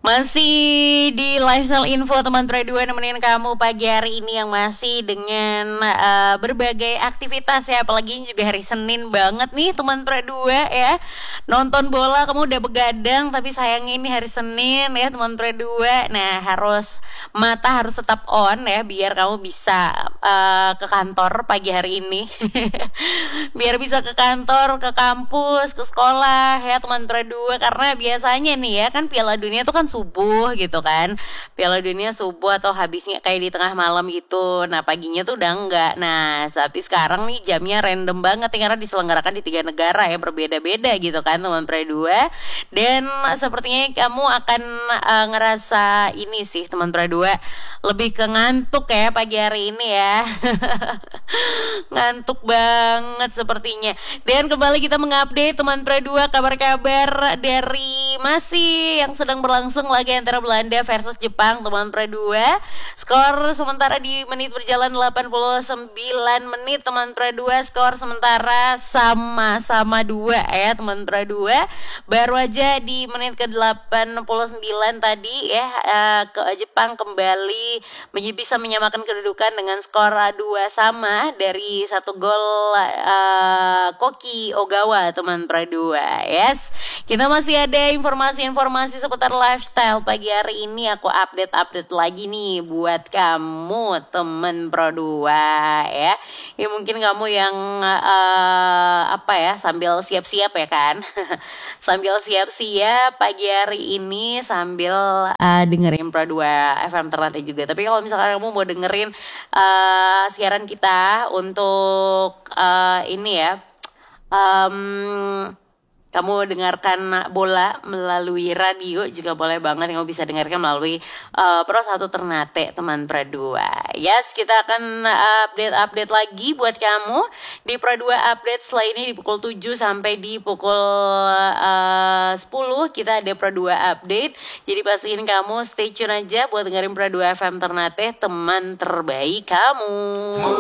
Masih di Lifestyle Info teman Pro 2 nemenin kamu pagi hari ini yang masih dengan berbagai aktivitas ya. Apalagi ini juga hari Senin banget nih teman Pro 2 ya. Nonton bola kamu udah begadang, tapi sayangnya ini hari Senin ya teman Pro 2. Nah mata harus tetap on ya, biar kamu bisa ke kantor pagi hari ini. Biar bisa ke kantor, ke kampus, ke sekolah ya teman Pro 2. Karena biasanya nih ya kan Piala Dunia tuh kan subuh gitu kan. Piala Dunia subuh atau habisnya kayak di tengah malam gitu. Nah paginya tuh udah enggak. Nah tapi sekarang nih jamnya random banget ya, karena diselenggarakan di 3 negara ya, berbeda-beda gitu kan teman Pre 2. Dan sepertinya kamu akan ngerasa ini sih teman Pre 2, lebih ke ngantuk ya pagi hari ini ya. Ngantuk banget sepertinya. Dan kembali kita mengupdate teman Pre 2 kabar-kabar dari masih yang sedang berlangsung laga antara Belanda versus Jepang teman Pro 2. Skor sementara di menit berjalan 89 menit teman Pro 2, skor sementara sama-sama 2 ya teman Pro 2. Baru aja di menit ke-89 tadi ya ke Jepang kembali bisa menyamakan kedudukan dengan skor 2 sama dari 1 gol Koki Ogawa teman Pro 2. Yes, kita masih ada informasi-informasi seputar lifestyle pagi hari ini. Aku update lagi nih buat kamu temen Pro 2 ya. Ya mungkin kamu yang sambil siap-siap ya kan. Sambil siap-siap pagi hari ini sambil dengerin Pro 2 FM Ternate juga. Tapi kalau misalkan kamu mau dengerin siaran kita untuk ini ya, kamu dengarkan bola melalui radio juga boleh banget. Kamu bisa dengarkan melalui Pro 1 Ternate teman Pro 2. Yes, kita akan update lagi buat kamu di Pro 2 update setelah ini di pukul 7 sampai di pukul 10 kita ada Pro 2 update. Jadi pastiin kamu stay tune aja buat dengerin Pro 2 FM Ternate, teman terbaik kamu.